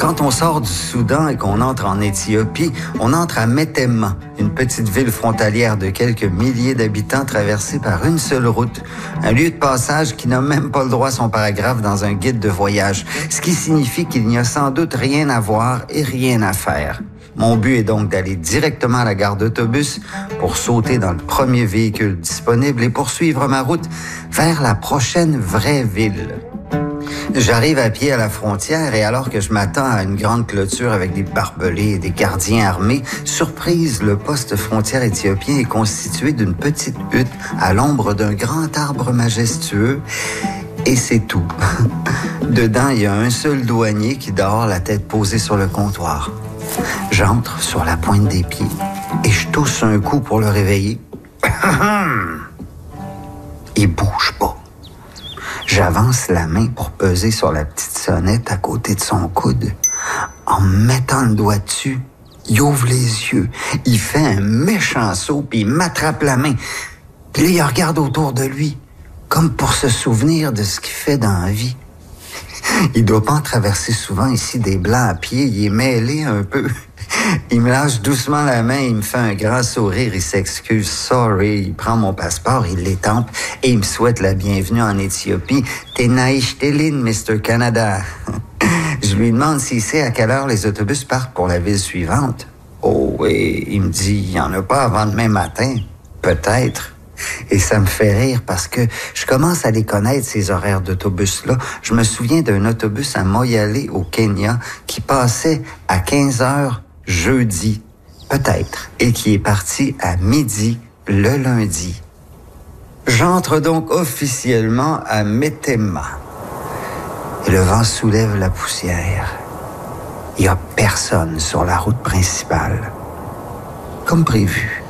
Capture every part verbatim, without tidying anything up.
Quand on sort du Soudan et qu'on entre en Éthiopie, on entre à Metemma, une petite ville frontalière de quelques milliers d'habitants traversée par une seule route. Un lieu de passage qui n'a même pas le droit à son paragraphe dans un guide de voyage, ce qui signifie qu'il n'y a sans doute rien à voir et rien à faire. Mon but est donc d'aller directement à la gare d'autobus pour sauter dans le premier véhicule disponible et poursuivre ma route vers la prochaine vraie ville. J'arrive à pied à la frontière et alors que je m'attends à une grande clôture avec des barbelés et des gardiens armés, surprise, le poste frontière éthiopien est constitué d'une petite hutte à l'ombre d'un grand arbre majestueux et c'est tout. Dedans, il y a un seul douanier qui dort la tête posée sur le comptoir. J'entre sur la pointe des pieds et je tousse un coup pour le réveiller. Il bouge pas. J'avance la main pour peser sur la petite sonnette à côté de son coude. En me mettant le doigt dessus, il ouvre les yeux. Il fait un méchant saut, puis il m'attrape la main. Puis là, il regarde autour de lui, comme pour se souvenir de ce qu'il fait dans la vie. Il doit pas en traverser souvent ici des blancs à pied. Il est mêlé un peu. Il me lâche doucement la main, il me fait un grand sourire, il s'excuse, sorry, il prend mon passeport, il l'étampe et il me souhaite la bienvenue en Éthiopie. T'es naïf, Télin, mister Canada. Je lui demande s'il sait à quelle heure les autobus partent pour la ville suivante. Oh, et il me dit, il n'y en a pas avant demain matin. Peut-être. Et ça me fait rire parce que je commence à les connaître, ces horaires d'autobus-là. Je me souviens d'un autobus à Moyale, au Kenya, qui passait à quinze heures jeudi, peut-être, et qui est parti à midi le lundi. J'entre donc officiellement à Metemma. Et le vent soulève la poussière. Il n'y a personne sur la route principale. Comme prévu.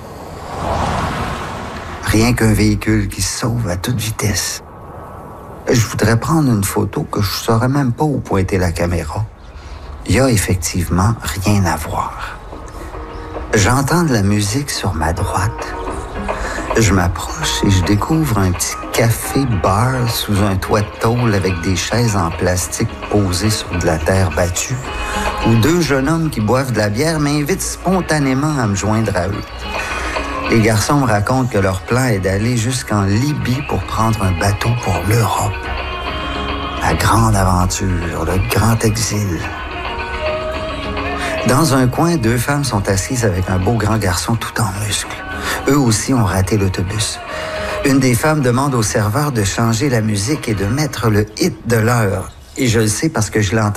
Rien qu'un véhicule qui se sauve à toute vitesse. Je voudrais prendre une photo que je ne saurais même pas où pointer la caméra. Il y a effectivement rien à voir. J'entends de la musique sur ma droite. Je m'approche et je découvre un petit café-bar sous un toit de tôle avec des chaises en plastique posées sur de la terre battue, où deux jeunes hommes qui boivent de la bière m'invitent spontanément à me joindre à eux. Les garçons me racontent que leur plan est d'aller jusqu'en Libye pour prendre un bateau pour l'Europe. La grande aventure, le grand exil. Dans un coin, deux femmes sont assises avec un beau grand garçon tout en muscles. Eux aussi ont raté l'autobus. Une des femmes demande au serveur de changer la musique et de mettre le hit de l'heure. Et je le sais parce que je l'ai entendu.